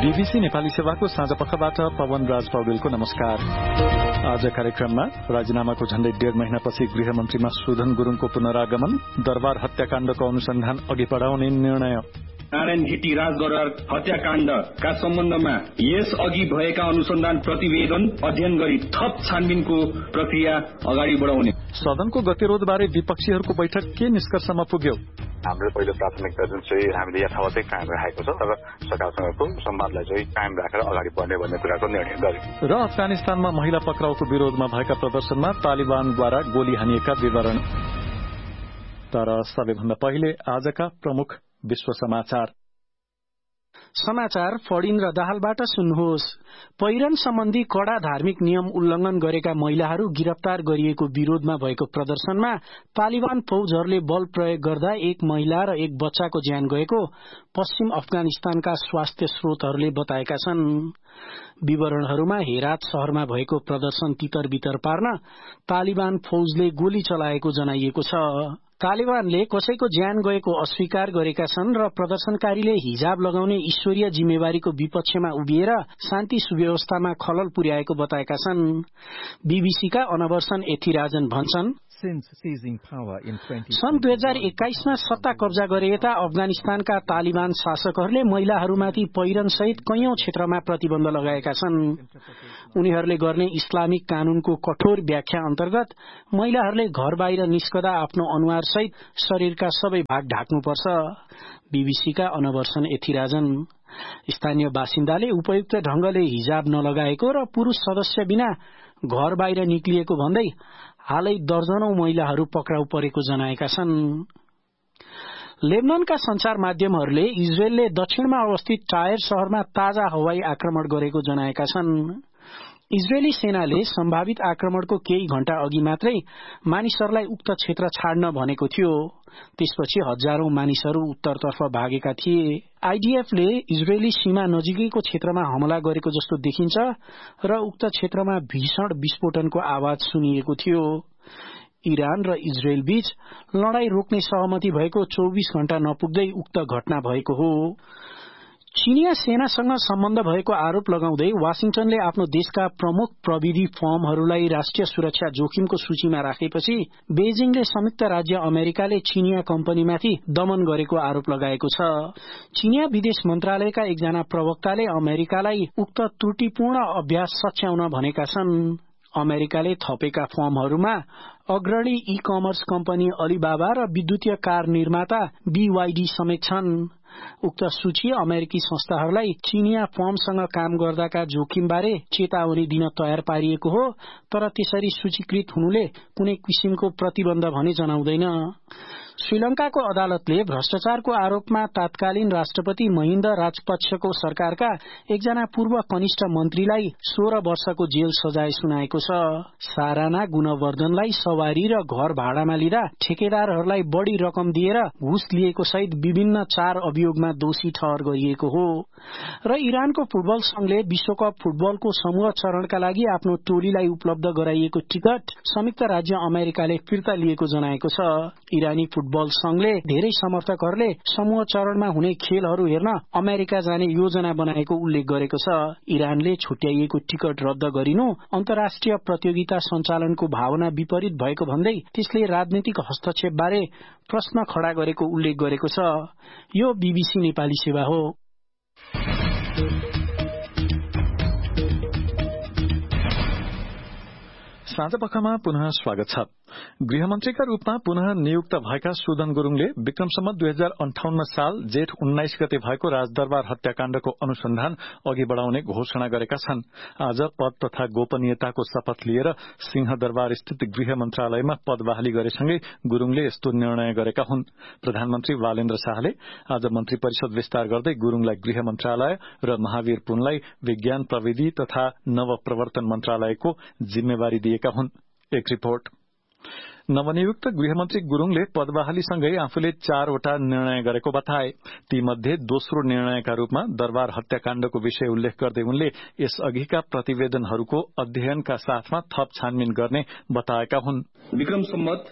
BBC Nepali सेवाको साँझ पखबाट पवन राज पौडेलको नमस्कार। आज कार्यक्रममा राजीनामाको झण्डै 1.5 महिनापछि गृहमन्त्रीमा सुधन गुरूङको पुनरागमन, दरबार हत्याकाण्डको अनुसन्धान अघि बढाउने निर्णय, नारायण घिटी राजदरबार हत्याकाण्डका सम्बन्धमा यस अघि भएका अनुसन्धान प्रतिवेदन अध्ययन गरी थप छानबिनको प्रक्रिया अगाडि बढाउने। सदनको गतिरोधबारे विपक्षीहरूको बैठक के निष्कर्षमा पुग्यो? हाम्रो पहिलो प्राथमिकता जुन चाहिँ हामीले यथावतै कायम राखेको छ, तर सरकारसँगको संवादलाई चाहिँ कायम राखेर अगाडि बढ्ने भन्ने कुराको निर्णय गर्यो। र अफगानिस्तानमा महिला पक्राउको विरोधमा भएका प्रदर्शनमा तालिबानद्वारा गोली हानिएका विवरण। तर सबैभन्दा पहिले आजका प्रमुख विश्व समाचार फडिन र दाहालबाट सुन्नुहोस्। पहिरन सम्बन्धी कड़ा धार्मिक नियम उल्लंघन गरेका महिलाहरू गिरफ्तार गरिएको विरोधमा भएको प्रदर्शनमा तालिबान फौजहरूले बल प्रयोग गर्दा एक महिला र एक बच्चाको ज्यान गएको पश्चिम अफगानिस्तानका स्वास्थ्य स्रोतहरूले बताएका छन्। विवरणहरूमा हेरात शहरमा भएको प्रदर्शन तितर बितर पार्न तालिबान फौजले गोली चलाएको जनाइएको छ। तालिबानले कसैको ज्यान गएको अस्वीकार गरेका छन् र प्रदर्शनकारीले हिजाब लगाउने ईश्वरीय जिम्मेवारीको विपक्षमा उभिएर शान्ति सुव्यवस्थामा खलल पुर्याएको बताएका छन्। बीबीसीका अनवर्सन एथिराजन भन्छन्, सन् 2021 मा सत्ता कब्जा गरे यता अफगानिस्तानका तालिबान शासकहरूले महिलाहरूमाथि पहिरन सहित कैयौं क्षेत्रमा प्रतिबन्ध लगाएका छन्। उनीहरूले गर्ने इस्लामिक कानूनको कठोर व्याख्या अन्तर्गत महिलाहरूले घर बाहिर निस्कदा आफ्नो अनुहार सहित शरीरका सबै भाग ढाक्नुपर्छ। बीबीसीका अनवर्सन एथिराजन, स्थानीय बासिन्दाले उपयुक्त ढंगले हिजाब नलगाएको र पुरूष सदस्य बिना घर बाहिर निक्लिएको भन्दै हालै दर्जनौं महिलाहरू पक्राउ परेको जनाएका छन्। लेबननका संचार माध्यमहरूले इजरायलले दक्षिणमा अवस्थित टायर शहरमा ताजा हवाई आक्रमण गरेको जनाएका छन्। इजरायली सेनाले सम्भावित आक्रमणको केही घण्टा अघि मात्रै मानिसहरूलाई उक्त क्षेत्र छाड्न भनेको थियो। त्यसपछि हजारौं मानिसहरू उत्तरतर्फ भागेका थिए। आईडीएफले इजरायली सीमा नजिकैको क्षेत्रमा हमला गरेको जस्तो देखिन्छ र उक्त क्षेत्रमा भीषण विस्फोटनको आवाज सुनिएको थियो। इरान र इजरायल बीच लडाई रोक्ने सहमति भएको 24 घण्टा नपुग्दै उक्त घटना भएको हो। चीनिया सेनासँग सम्बन्ध भएको आरोप लगाउँदै वाशिंगटनले आफ्नो देशका प्रमुख प्रविधि फर्महरूलाई राष्ट्रिय सुरक्षा जोखिमको सूचीमा राखेपछि बेजिङले संयुक्त राज्य अमेरिकाले चीनिया कम्पनीमाथि दमन गरेको आरोप लगाएको छ। चीनिया विदेश मन्त्रालयका एकजना प्रवक्ताले अमेरिकालाई उक्त त्रुटिपूर्ण अभ्यास सच्याउन भनेका छन्। अमेरिकाले थपेका फर्महरूमा अग्रणी ई कमर्स कम्पनी अलिबाबा र विद्युतीय कार निर्माता BYD समेत छन्। उक्त सूची अमेरिकी संस्थाहरूलाई चीनिया फर्मसँग काम गर्दाका जोखिमबारे चेतावनी दिन तयार पारिएको हो, तर त्यसरी सूचीकृत हुनुले कुनै किसिमको प्रतिबन्ध भने जनाउँदैन। श्रीलंकाको अदालतले भ्रष्टाचारको आरोपमा तत्कालीन राष्ट्रपति महिन्द राजपक्षको सरकारका एकजना पूर्व कनिष्ठ मन्त्रीलाई 16 वर्षको जेल सजाय सुनाएको छ। साराना गुणवर्धनलाई सवारी र घर भाडामा लिँदा ठेकेदारहरूलाई बढ़ी रकम दिएर घुस लिएको सहित विभिन्न 4 अभियोगमा दोषी ठहर गरिएको हो। र इरानको फुटबल संघले विश्वकप फुटबलको समूह चरणका लागि आफ्नो टोलीलाई उपलब्ध गराइएको टिकट संयुक्त राज्य अमेरिकाले फिर्ता लिएको जनाएको छ। इरानी फुटबल संघले धेरै समर्थकहरूले समूह चरणमा हुने खेलहरू हेर्न अमेरिका जाने योजना बनाएको उल्लेख गरेको छ। इरानले छुट्याइएको टिकट रद्द गरिनु अन्तर्राष्ट्रिय प्रतियोगिता सञ्चालनको भावना विपरीत भएको भन्दै त्यसले राजनीतिक हस्तक्षेप बारे प्रश्न खड़ा गरेको उल्लेख गरेको छ। यो बीबीसी नेपाली सेवा हो। साँझपखमा पुनः स्वागत छ। गृहमन्त्रीका रूपमा पुनः नियुक्त भएका सुधन गुरूङले विक्रमसम्म 2058 साल जेठ 19 गते भएको राजदरबार हत्याकाण्डको अनुसन्धान अघि बढाउने घोषणा गरेका छन्। आज पद तथा गोपनीयताको शपथ लिएर सिंहदरबार स्थित गृह मन्त्रालयमा पद बहाली गरेसँगै गुरूङले यस्तो निर्णय गरेका हुन्। प्रधानमन्त्री बालेन्द्र शाहले आज मन्त्री परिषद विस्तार गर्दै गुरूङलाई गृह मन्त्रालय र महावीर पुनलाई विज्ञान प्रविधि तथा नव प्रवर्तन मन्त्रालयको जिम्मेवारी दिएका हुन्। एक रिपोर्ट। नवनियुक्त गृहमन्त्री गुरूङले पदबहालीसँगै आफूले 4वटा निर्णय गरेको बताए। तीमध्ये दोस्रो निर्णयका रूपमा दरबार हत्याकाण्डको विषय उल्लेख गर्दै उनले यसअघिका प्रतिवेदनहरूको अध्ययनका साथमा थप छानबिन गर्ने बताएका हुन्। विक्रम सम्वत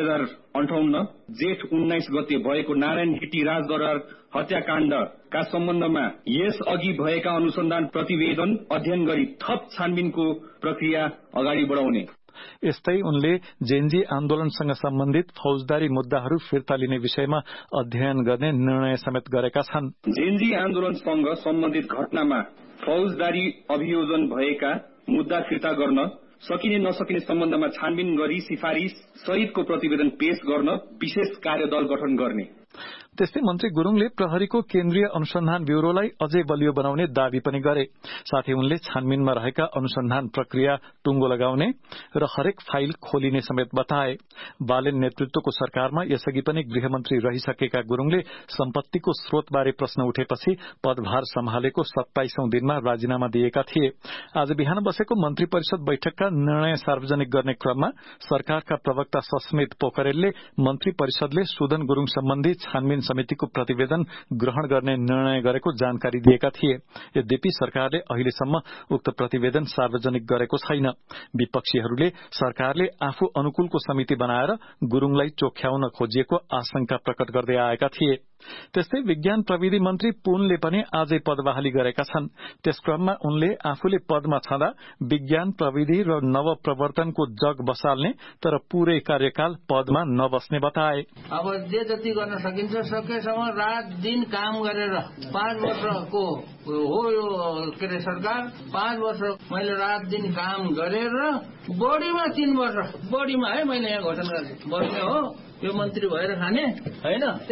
2058 जेठ 19 गते भएको नारायण हिटी राजदरबार हत्याकाण्डका सम्बन्धमा यस अघि भएका अनुसन्धान प्रतिवेदन अध्ययन गरी थप छानबिनको प्रक्रिया अगाडि बढाउने। यस्तै उनले जेएनजी आन्दोलनसँग सम्बन्धित फौजदारी मुद्दाहरू फिर्ता लिने विषयमा अध्ययन गर्ने निर्णय समेत गरेका छन्। जेएनजी आन्दोलनसँग सम्बन्धित घटनामा फौजदारी अभियोजन भएका मुद्दा फिर्ता गर्न सकिने नसकिने सम्बन्धमा छानबिन गरी सिफारिश सहितको प्रतिवेदन पेश गर्न विशेष कार्यदल गठन गर्ने। त्यस्तै मन्त्री गुरूङले प्रहरीको केन्द्रीय अनुसन्धान ब्यूरोलाई अझै बलियो बनाउने दावी पनि गरे। साथै उनले छानबिनमा रहेका अनुसन्धान प्रक्रिया टुंगो लगाउने र हरेक फाइल खोलिने समेत बताए। बालेन नेतृत्वको सरकारमा यसअघि पनि गृहमन्त्री रहिसकेका गुरूङले सम्पत्तिको स्रोतबारे प्रश्न उठेपछि पदभार सम्हालेको 27औं दिनमा राजीनामा दिएका थिए। आज बिहान बसेको मन्त्री परिषद बैठकका निर्णय सार्वजनिक गर्ने क्रममा सरकारका प्रवक्ता सस्मित पोखरेलले मन्त्री परिषदले सुदन गुरूङ सम्बन्धी छानबिन समितिको प्रतिवेदन ग्रहण गर्ने निर्णय गरेको जानकारी दिएका थिए। यद्यपि सरकारले अहिलेसम्म उक्त प्रतिवेदन सार्वजनिक गरेको छैन। विपक्षीहरूले सरकारले आफू अनुकूलको समिति बनाएर गुरूङलाई चोख्याउन खोजिएको आशंका प्रकट गर्दै आएका थिए। त्यस्तै विज्ञान प्रविधि मन्त्री पुनले पनि आजै पदबहाली गरेका छन्। त्यस क्रममा उनले आफूले पदमा छँदा विज्ञान प्रविधि र नवप्रवर्तनको जग बसाल्ने तर पूरै कार्यकाल पदमा नबस्ने बताए। अब जे जति गर्न सकिन्छ सकेसम्म रात दिन काम गरेर 5 वर्षको हो यो के अरे सरकार 5 वर्ष मैले रात दिन काम गरेर बढीमा 3 वर्ष बढीमा है मैले यहाँ घोषणा गरेँ बढीमा हो यो मन्त्री भएर खाने हैन।